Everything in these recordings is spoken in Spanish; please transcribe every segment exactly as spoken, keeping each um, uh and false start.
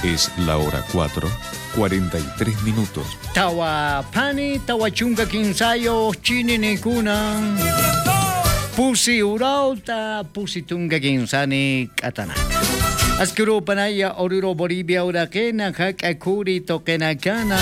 Es la hora cuatro, cuarenta y tres minutos. Tawa pani, tawa chunga kinsayo, chini ni kunan. Pusi urauta, pusi tunga kinsani katana. Askuru panaya oruro Bolivia urakena, hakakuri tokena kana.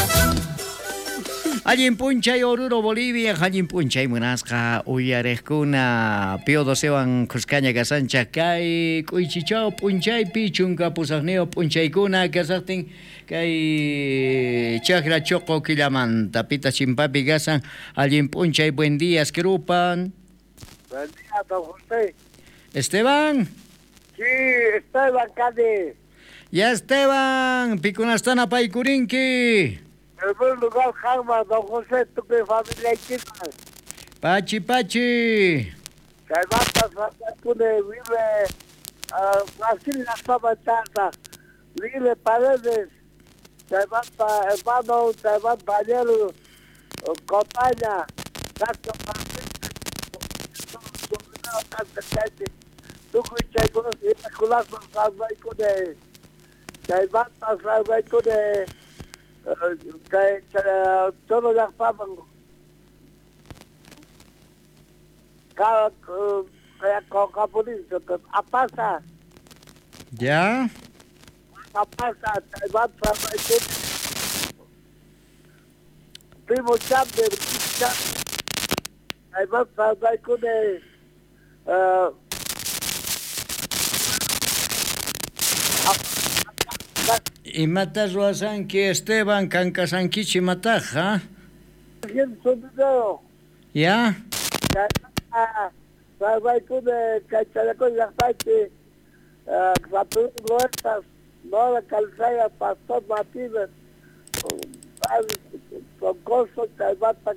Allin punchay oruro Bolivia, allin punchay munasqa uyarejkuna piodo sewan kuscaña gasancha kay kuychichao punchay pichunka pusaqneo punchaykuna kasaqtin kay chakra choco killamanta pita chimpapi gasan allin punchay buen día Askerupan. Buen día, don José. Esteban. Sí, Esteban Cade. Ya Esteban, pikunastana paikurinki. En buen lugar, Jarma, don José, tu que familia chica. Pachi, Pachi. Calvata, Santacune, vive Brasil, la Sabatata, vive Paredes, Calvata, hermano, Calvata, Bañero, compañía, Casto, tu que con los culazos, salva y con él. Calvata, salva y con él. Que todos ya saben cada capolizo que pasa ya pasa va a primo chambe ahí va a dar con el y matas ruasan que Esteban Cancasanquichi mataja. ¿Quién son de ¿Ya? Salva con el cachalaco y la parte, Rapid Huertas, no la calzada, Pastor Martínez, con Coso, Calvata,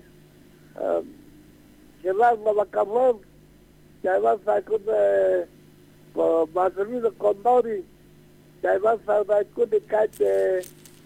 Gerardo Bacamón, Calvata con Marcelino Condori, que va a salvar con el calle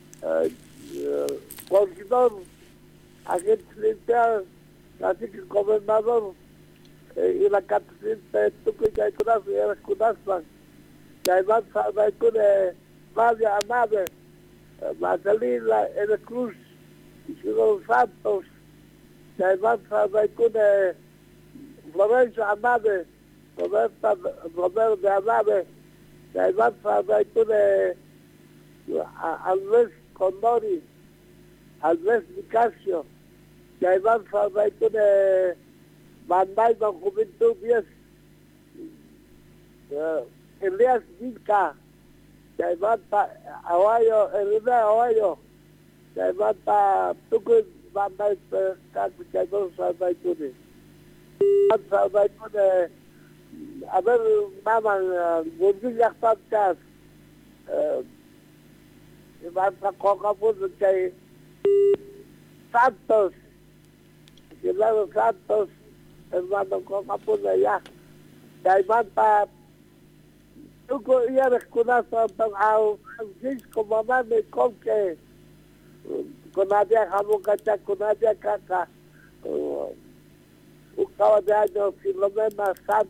corregidor, agente militar, así que gobernador y la catedral de Tuco y Aycunazo y Aycunazo, que va a salvar con el María Anave, Marcelina N. Cruz y Ciudad Santos, que va a salvar con el Florencia Anave, Roberta Romero de Anave, que va a salvar con el Alves Condori, Alves Nicasio, que va a salvar con el Bandai de Juventud diez, Elías Vinca, que va a Aguayo, Elena Aguayo, que va a Tuco Bandai, que va a salvar con él. Va a salvar con el a ver, mamá, Gurgilla Podcast, Ivanta Cocapuz, que Santos, Gilado Santos, hermano Cocapuz allá, que Ivanta, tú ya descunazo a Francisco, mamá, me con que, con Nadia Jamucacha, con Nadia Caca, un cabo de años, Filomena Santos,